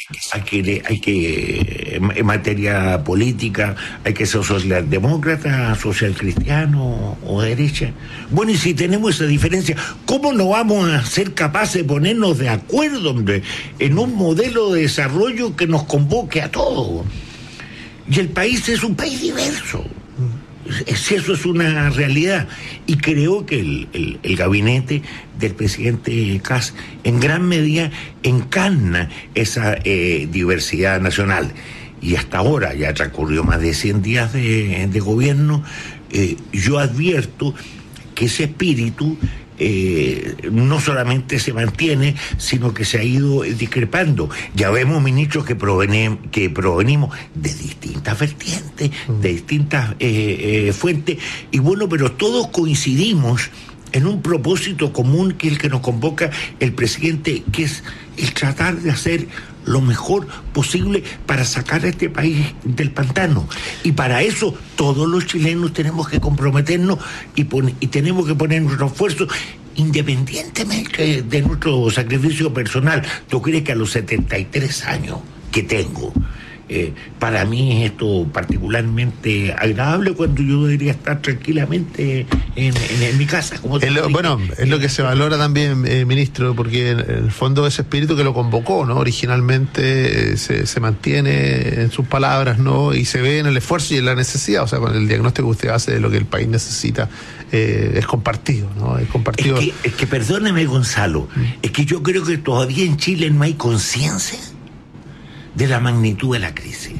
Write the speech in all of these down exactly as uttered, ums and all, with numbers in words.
hay que, hay que, en materia política, hay que ser socialdemócrata, socialcristiano o derecha. Bueno, y si tenemos esa diferencia, ¿cómo no vamos a ser capaces de ponernos de acuerdo, hombre, en un modelo de desarrollo que nos convoque a todos? Y el país es un país diverso. Si eso es una realidad, y creo que el, el, el gabinete del presidente Kast en gran medida encarna esa eh, diversidad nacional, y hasta ahora ya transcurrió más de cien días de, de gobierno. eh, yo advierto que ese espíritu Eh, no solamente se mantiene, sino que se ha ido discrepando. Ya vemos ministros que, provenen, que provenimos de distintas vertientes, de distintas eh, eh, fuentes, y bueno, pero todos coincidimos en un propósito común, que es el que nos convoca el presidente, que es el tratar de hacer lo mejor posible para sacar a este país del pantano. Y para eso todos los chilenos tenemos que comprometernos y, pon- y tenemos que poner nuestro esfuerzo, independientemente de nuestro sacrificio personal. ¿Tú crees que a los setenta y tres años que tengo, Eh, para mí es esto particularmente agradable, cuando yo debería estar tranquilamente en, en, en mi casa? Como es lo, bueno, es lo que se valora también, eh, ministro, porque en el fondo ese espíritu que lo convocó, ¿no? Originalmente eh, se, se mantiene en sus palabras, ¿no? Y se ve en el esfuerzo y en la necesidad, o sea, con el diagnóstico que usted hace de lo que el país necesita, eh, es compartido, ¿no? Es compartido. Es que, es que perdóneme, Gonzalo, mm. es que yo creo que todavía en Chile no hay conciencia de la magnitud de la crisis.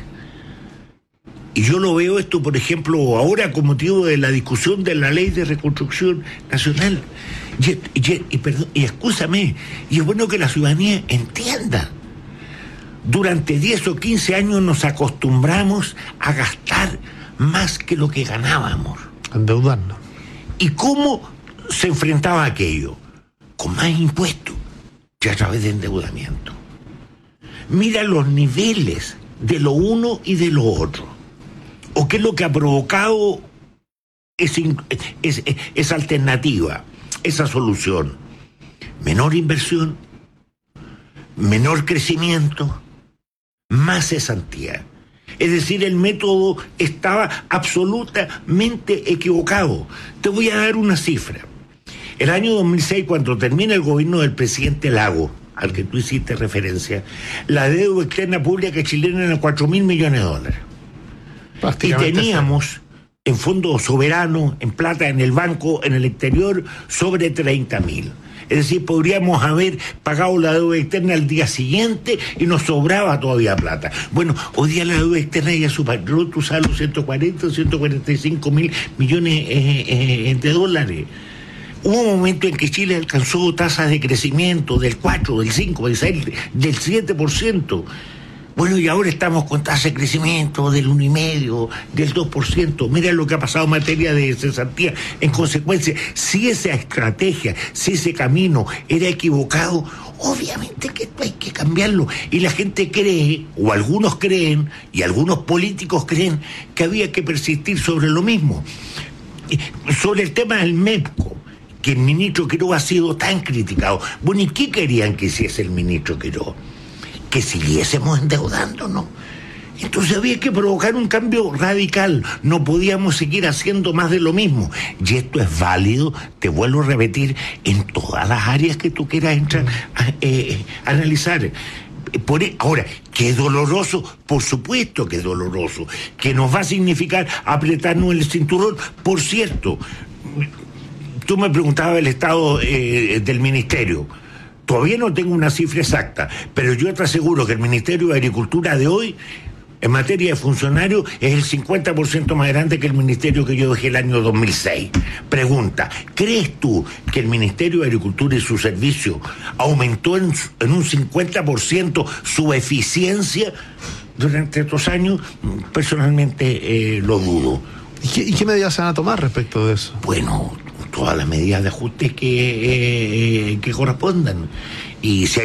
Y yo lo veo esto, por ejemplo, ahora con motivo de la discusión de la Ley de Reconstrucción Nacional. Y, y, y, perdón, y excúsame, y es bueno que la ciudadanía entienda. Durante diez o quince años nos acostumbramos a gastar más que lo que ganábamos. Endeudarnos. ¿Y cómo se enfrentaba aquello? Con más impuestos y a través de endeudamiento. Mira los niveles de lo uno y de lo otro. ¿O qué es lo que ha provocado esa, esa, esa alternativa, esa solución? Menor inversión, menor crecimiento, más cesantía. Es decir, el método estaba absolutamente equivocado. Te voy a dar una cifra. El año dos mil seis, cuando termina el gobierno del presidente Lagos, al que tú hiciste referencia, la deuda externa pública chilena era cuatro mil millones de dólares. Y teníamos en fondos soberanos, en plata, en el banco, en el exterior, sobre treinta mil. Es decir, podríamos haber pagado la deuda externa al día siguiente y nos sobraba todavía plata. Bueno, hoy día la deuda externa ya superó, tú sabes, los ciento cuarenta, ciento cuarenta y cinco mil millones eh, eh, de dólares. Hubo un momento en que Chile alcanzó tasas de crecimiento del cuatro, del cinco, del seis, del siete por ciento. Bueno, y ahora estamos con tasas de crecimiento del uno coma cinco, del dos por ciento. Mira lo que ha pasado en materia de cesantía. En consecuencia, si esa estrategia, si ese camino era equivocado, obviamente que hay que cambiarlo. Y la gente cree, o algunos creen, y algunos políticos creen, que había que persistir sobre lo mismo. Sobre el tema del MEPCO, que el ministro Quiró ha sido tan criticado. Bueno, ¿y qué querían que hiciese el ministro Quiró? Que siguiésemos endeudándonos. Entonces había que provocar un cambio radical. No podíamos seguir haciendo más de lo mismo. Y esto es válido, te vuelvo a repetir, en todas las áreas que tú quieras entrar a, eh, a analizar. Por, ahora, ¿qué es doloroso? Por supuesto que es doloroso. ¿Que nos va a significar apretarnos el cinturón? Por cierto, tú me preguntabas el estado eh, del ministerio. Todavía no tengo una cifra exacta, pero yo te aseguro que el Ministerio de Agricultura de hoy, en materia de funcionarios, es el cincuenta por ciento más grande que el ministerio que yo dejé el año dos mil seis. Pregunta, ¿crees tú que el Ministerio de Agricultura y su servicio aumentó en, en un cincuenta por ciento su eficiencia durante estos años? Personalmente eh, lo dudo. ¿Y qué, ¿Y qué medidas se van a tomar respecto de eso? Bueno, todas las medidas de ajuste que, eh, que correspondan. Y si